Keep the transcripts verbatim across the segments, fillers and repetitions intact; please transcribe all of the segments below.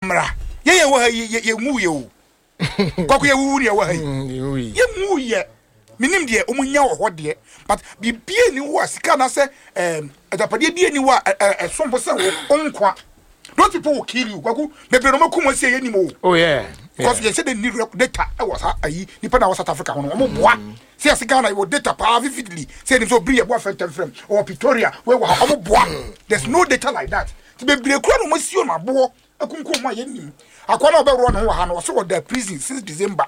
emra ye ye wo ye mu ye o kwaku ye wu ye wo ha ye mu ye minim de omunya wo hode but bibie ni wo asika na se em adapade bie ni wo esombo se wo onkwa don't people will kill you kwaku bebre no makum se ye ni mo oh yeah because you said the need data e was ayi nipa na South Africa hono mo boa say asika na yo data pa vividly say them so bring your boyfriend frame or Pretoria where we have mo boa there's no data like that ti bebre kura no mo sio na bo akunkum ma ye nim akwa na obero no ho ha no so the prison since December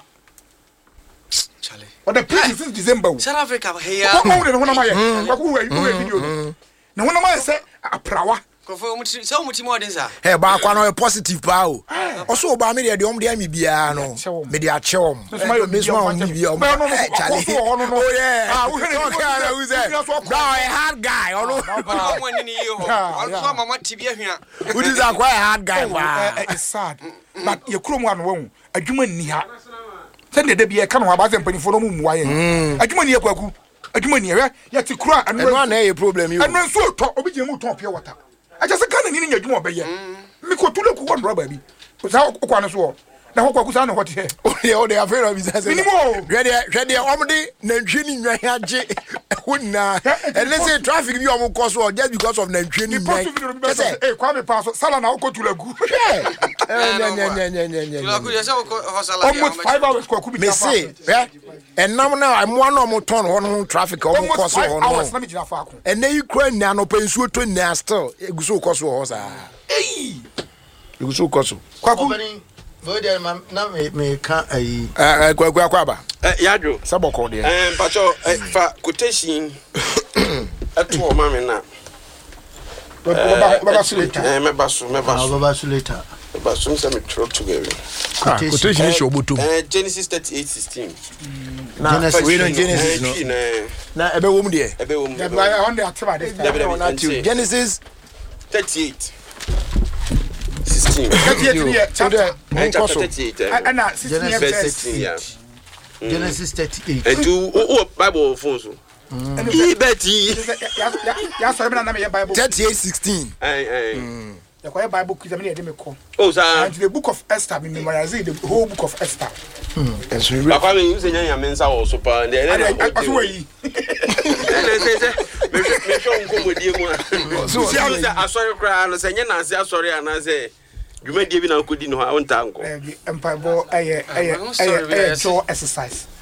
Charlie or the prison since December South Africa here what mo de no na ma ye kwaku we video no na ho na ma say aprawa Kofo muti so muti mo denza eh ba kwa no positive pa o oso oba me de de om de ami bia no me de ache om me so om ni bia om Charlie oh yeah ah we hear okay who say no a hard guy ono ono mo ni ni ho so mama tibia hwia who is a quite hard guy wow it's sad but ye krom wan wo adwuma ni ha send de bia ka no aba sem panifo no mu muwa ye adwuma ni ye kwaku adwuma ni ye ye ti kura anu na e problem you anu so to obi je mu to pia water I just can't need your job. Me ko tule ku one rubber bi. Za okwa no so. Na hokwa ku sa no hote. Oh yeah, oh they are afraid of business. Minimo. Hwe de hwe de omde nantwe ni nwan age. Hunna. And let's say traffic bi om cause just because of nantwe ni nwan. Say, eh, kwa me pass sala na okwa tule ku. Eh, nya nya nya nya nya. Tule ku je se ho sala. Almost five hours kwa ku bi. Me say, eh? And now now I'm one of mo ton ho traffic om cause ho no. Hours na me gina fa ku. And then you kra nya no pensuo to nya still. Eguso cause ho sa. Eh. Eguso cause. Kwa ku Voder na me me ka ayi eh kwa kwa kwa ba eh yadro saboko de eh pacho fa quotation eto o ma me na baba baba suleta eh me baso me baso baba suleta baso se me throw together quotation is obotum eh Genesis thirty-eight sixteen Genesis we don't Genesis no na ebe wo mu de ebe wo mu de I want the activa this Genesis thirty-eight sixteen thirty-eight chapter thirty-eight and Genesis Genesis thirty-eight and do oh Bible phone so e beti ya so me na me Bible thirty-eight sixteen eh eh the quiet Bible quiz me dey me call oh sir and the book of Esther me memorize the whole book of Esther and so we papa me use nya mensa wo so pa dey na I so we na say say me me show nkomodie mu so say asori kra no say nya na say asori ana say dwumadie bi na akodi no ha wonta nko empire bo eh eh eh so exercise